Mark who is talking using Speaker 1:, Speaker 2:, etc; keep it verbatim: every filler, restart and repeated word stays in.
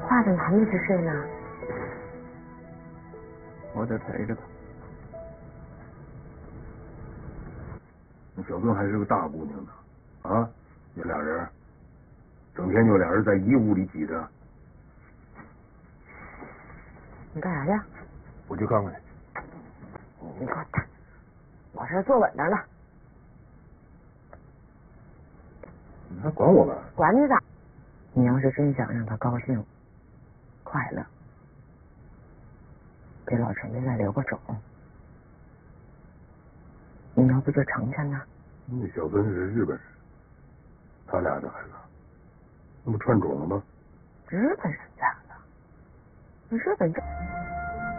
Speaker 1: 话的男的是谁呢？
Speaker 2: 我得陪着他。
Speaker 3: 那小孙还是个大姑娘呢，啊，你俩人整天就俩人在一屋里挤着。
Speaker 1: 你干啥去？
Speaker 3: 我去看看去。
Speaker 1: 你给我打！我这坐稳当呢。
Speaker 3: 你还管我干？
Speaker 1: 管你咋？你要是真想让他高兴、快乐，给老陈家再留个种。你要不就成全他。
Speaker 3: 那小孙是日本人，他俩的孩子，那不串种了吗？
Speaker 1: 日本人咋了？日本这。